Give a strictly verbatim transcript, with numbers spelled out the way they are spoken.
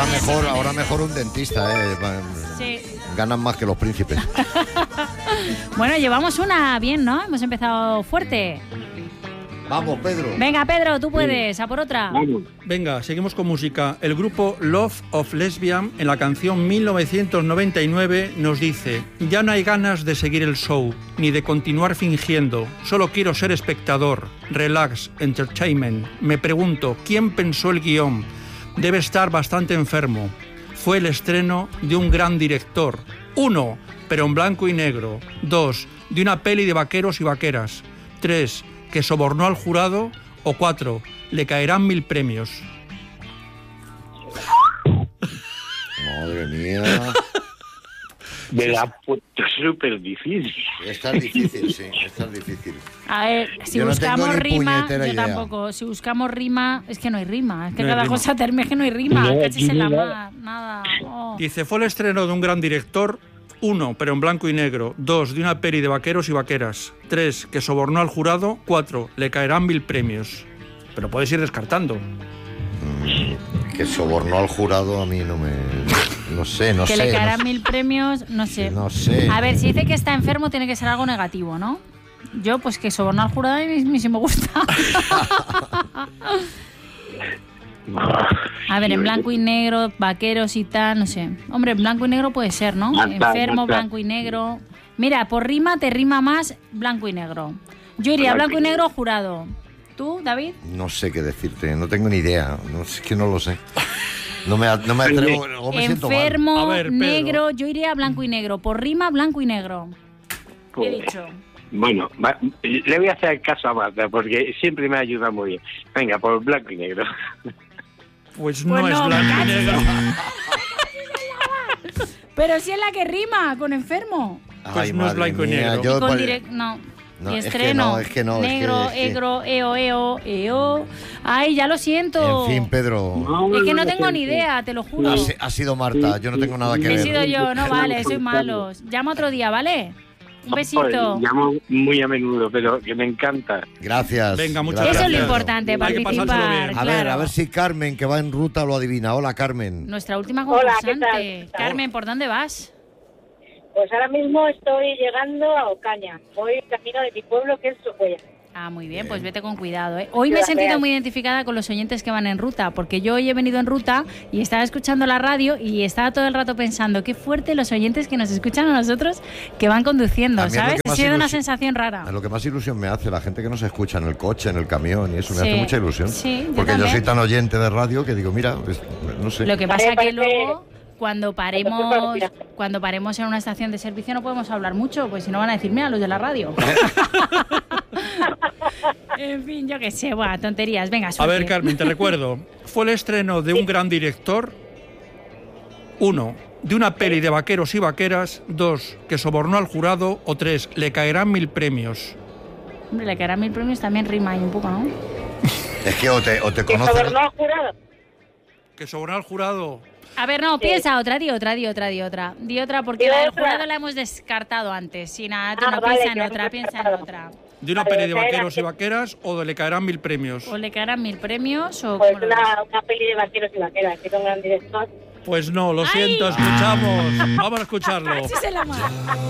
mejor, ahora mejor un dentista, ¿eh? Sí. Ganan más que los príncipes. Bueno, llevamos una bien, ¿no? Hemos empezado fuerte. Vamos, Pedro. Venga, Pedro, tú puedes, a por otra. Venga, seguimos con música. El grupo Love of Lesbian, en la canción mil novecientos noventa y nueve, nos dice: ya no hay ganas de seguir el show, ni de continuar fingiendo. Solo quiero ser espectador. Relax, entertainment. Me pregunto, ¿quién pensó el guión? Debe estar bastante enfermo. Fue el estreno de un gran director. Uno, pero en blanco y negro. Dos, de una peli de vaqueros y vaqueras. Tres, que sobornó al jurado. O cuatro, le caerán mil premios. Madre mía. Me la ha puesto súper difícil. Esta es difícil, sí, esta es difícil. A ver, si Yo no buscamos tengo ni rima, puñetera yo idea. tampoco. Si buscamos rima, es que no hay rima. Es que No hay cada rima. cosa termina, es que no hay rima. No, Cachis en la no. mar, nada. Oh. Dice, fue el estreno de un gran director. Uno, pero en blanco y negro. Dos, de una peli de vaqueros y vaqueras. Tres, que sobornó al jurado. Cuatro, le caerán mil premios. Pero puedes ir descartando. Que sobornó al jurado a mí no me... No sé, no que sé. le caerán no, mil premios, no sé. no sé. A ver, si dice que está enfermo, tiene que ser algo negativo, ¿no? Yo, pues que sobornar al jurado a mí, mí sí me gusta. A ver, en blanco y negro, vaqueros y tal, no sé. Hombre, en blanco y negro puede ser, ¿no? Ya está, Enfermo, ya está. blanco y negro. Mira, por rima te rima más blanco y negro. Yo iría blanco y negro, jurado. ¿Tú, David? No sé qué decirte, no tengo ni idea. No, es que no lo sé. No me, no me atrevo, luego me siento mal. Enfermo, A ver, Pedro. negro, yo iría blanco y negro. Por rima, blanco y negro. ¿Qué he dicho? Bueno, va- le voy a hacer caso a Marta porque siempre me ayuda muy bien. Venga, por blanco y negro. Pues no Pues es no, blanco y cachis. negro. Pero si es la que rima, con enfermo. Pues no es madre blanco y mía, negro. yo Con pare- direct... No. No, y es que estreno. no, es que no, es que- Negro, es que- egro, eo, eo, eo. Ay, ya lo siento. En fin, Pedro, Es que no tengo ni idea, te lo juro. ha, si- ha sido Marta, yo no tengo nada que He ver. sido yo, no vale, soy malo. Llama otro día, ¿vale? Un besito. Llamo muy a menudo, pero que me encanta. Gracias. Venga, muchas Eso es gracias. lo importante, Hay que pasárselo participar. bien. A ver, claro. a ver si Carmen, que va en ruta, lo adivina. Hola, Carmen. Nuestra última Hola, ¿qué concursante. tal? Carmen, ¿por dónde vas? Pues ahora mismo estoy llegando a Ocaña. Voy camino de mi pueblo, que es Socuella. Ah, muy bien, pues vete con cuidado, ¿eh? Hoy me he sentido muy identificada con los oyentes que van en ruta, porque yo hoy he venido en ruta y estaba escuchando la radio y estaba todo el rato pensando, qué fuerte los oyentes que nos escuchan a nosotros que van conduciendo, A mí es lo ¿sabes? que Ha más sido una ilusión- sensación rara. Es lo que más ilusión me hace, la gente que nos escucha en el coche, en el camión, y eso me Sí, hace mucha ilusión. sí, yo porque yo también. soy tan oyente de radio que digo, mira, es- no sé. Lo que pasa Vale, que parece- luego, cuando paremos, cuando paremos en una estación de servicio no podemos hablar mucho, pues si no van a decir, mira, los de la radio. En fin, yo qué sé, buah, tonterías. Venga, A suerte. ver, Carmen, te recuerdo. Fue el estreno de un gran director. Uno, de una peli de vaqueros y vaqueras. Dos, que sobornó al jurado. O tres, le caerán mil premios. Hombre, le caerán mil premios también rima ahí un poco, ¿no? Es que o te, o te ¿Que conocen... sobornó al jurado? Que sobornó al jurado. A ver, no, Sí. piensa otra, di otra, di otra, di otra. Di otra, porque Di la del otra. jurado la hemos descartado antes. Sí, nada, tú Ah, no vale, piensa en que la otra, hemos piensa en descartado. otra. De una Vale, peli de esa era vaqueros y que- vaqueras. O de le caerán mil premios. O le caerán mil premios o... Pues ¿cómo lo ves? una, una peli de vaqueros y vaqueras, que es un gran director. Pues no, lo siento, escuchamos. Vamos a escucharlo. Cachis en la mar.